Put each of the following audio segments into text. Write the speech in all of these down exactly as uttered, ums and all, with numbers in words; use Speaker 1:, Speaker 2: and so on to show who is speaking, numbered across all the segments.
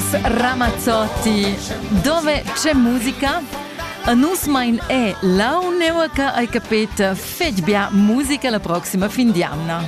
Speaker 1: Eros Ramazzotti, dove c'è musica? A nus mein è la un'eua che hai capito fec bia musica la prossima fin di anno.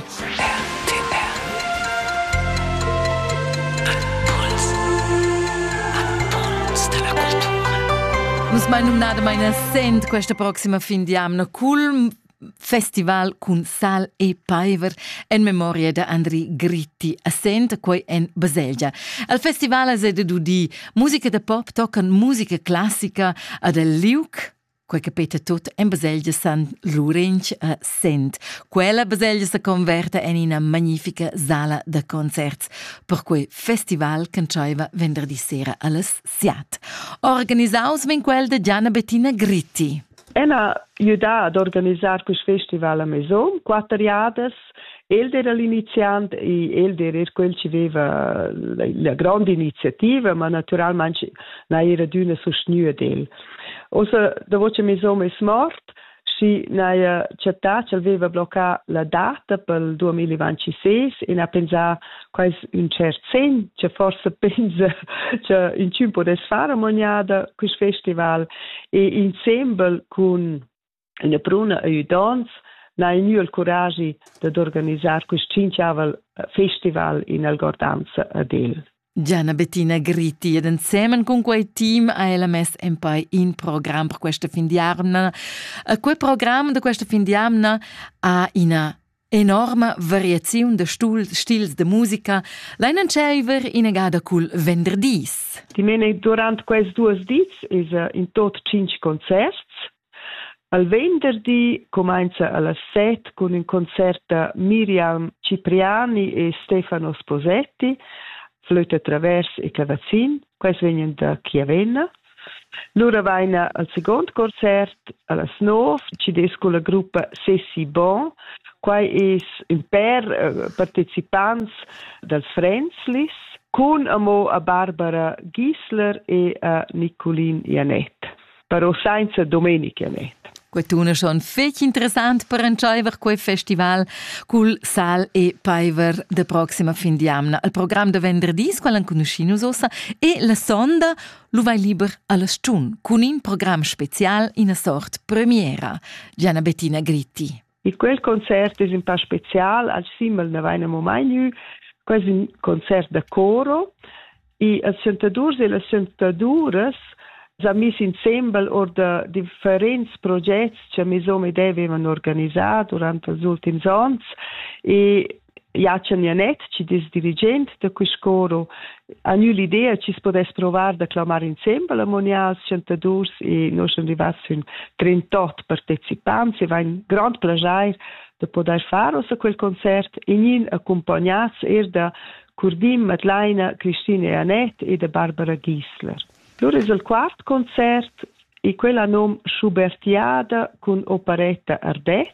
Speaker 1: Nus mein um nada meine sent questa prossima fin di anno cool festival con sal e paiver in memoria di Andri Gritti, assente qui in Baselgia. Al festival è di musica da pop, toccan musica classica ad el liuk, quei capita tot in Baselgia San Lorenz a Sent. Quella Baselgia si converte in una magnifica sala da concerts per quei festival che c'era venerdì sera alles siat. Organisaus vin quel de Gianna Bettina Gritti.
Speaker 2: Ena aiuta ad organizzare questo festival a Maison, quattro iades. El era l'iniziante e el era quel che aveva la, la grande iniziativa, ma naturalmente non era d'una sostenuta d'el. Osa, da voce Maison è morta, si nella città ci aveva bloccato la data per il duemilaventisei e ha pensato quasi un certo sen, che forse pensa che in ciò potesse fare moniada questo festival e insieme con una bruna aiutanza ha eu il coraggio di organizzare questo cinque festival in algordanza ad el.
Speaker 1: Gianna Bettina Gritti ed insieme con quel team ha ella messo in poi in programma per questo fin di anno. Quel programma di questo fin di anno ha una enorme variazione di stili di musica. Lei non c'è in gada col venderdis.
Speaker 2: Dimene durante questi due dì è in tot cinque concerti. Al venerdì comincia alle sette con un concerto Miriam Cipriani e Stefano Sposetti, flöte traverse e clavacin, questi vengono da Chiavenna. Loro vanno al secondo concerto alle nove, ci desco la gruppa Sessi Bon, qui è un per uh, partecipanti del Frenzlis, con amo a Barbara Gisler e a Nicolin Janet, però senza Domenica Janet.
Speaker 1: Quetuna schon fech interessant per enjoyver quel festival cul sal e paiver de proxima fin di amna. Il programma de venderdis qual conoscinus ossa e la sonda lo vai liber alla stun con un programma special in a sort premiera. Gianna Bettina Gritti.
Speaker 2: E quel concerto è un po' speciale, al simil ne vainamo mai nu, questo è un concerto da coro e al sentadurs e le sentadures ha messo insieme or differenti progetti che Maison ed avevano organizzato durante gli ultimi anni e Jacen Janet, ci dis dirigente di questo coro, hanno l'idea che si potesse provare a clamare insieme la Monial centadurs e noi siamo arrivati a trentotto partecipanti e va un grande piacere di poter fare quel concerto e in accompagnati er da Curdim, Madeleine, Cristina Janet e da Barbara Gisler. Allora è il quarto concerto e quello a nome Schubertiada con operetta Ardez.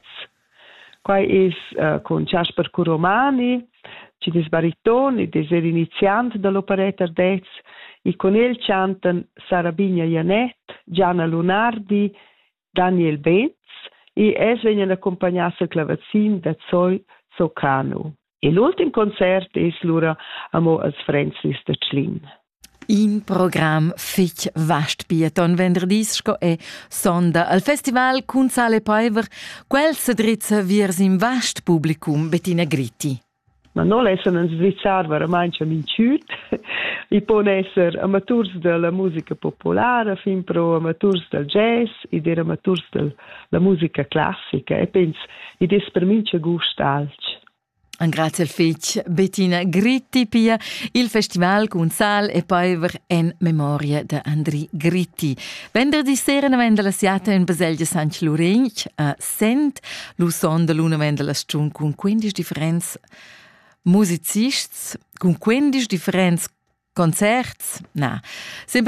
Speaker 2: Qui è uh, con Jasper Curomani, ci des baritoni, des er inizianti dell'operetta Ardez e con el cantano Sarabigna Janet, Gianna Lunardi, Daniel Benz e es vengono accompagnati al clavacin da Zoe Soccano. E l'ultimo concerto è l'ora amo als Frenzlis de Tschlin.
Speaker 1: In program fich vast pieton venderdisco e sonda al festival cun sale paiver quel se drizza viers in vast publicum Bettina Gritti.
Speaker 2: Ma non essere un svizzar veramente minciut, i può essere amateurs della musica popolare, fin pro amateurs del jazz e der amateurs della musica classica e penso id es per mince gust alc.
Speaker 1: Grazie al fitch Bettina Gritti pia il festival con sal e paiver en memoria de Andri Gritti. Venerdì sera vende la siata in Baselgia San Lorenz a Sent, lo son de luna vende la stun con quindici differents musicists, con quindici differents concerts, na,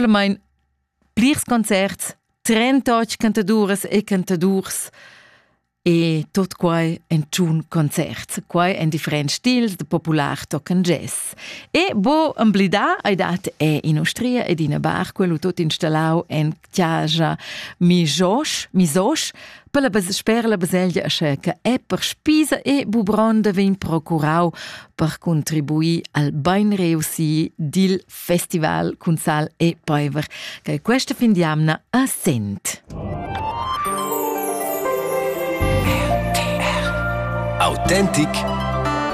Speaker 1: semplicemente plirs concerts, trentotto cantadores e cantadors E tot quai en tschun concerts, quai en differents stils de popular tocan jazz. E bo en blida ai dat è in Austria ed in a bar, quello tot installau en Chiaja Mijosh, Misosh, per la bas- sper la baselgia asce che è per spisa e bubronda vin procurau per contribuir al bain reussi dil festival cun sal e paiver, che questa fin di amna a sent.
Speaker 3: Authentic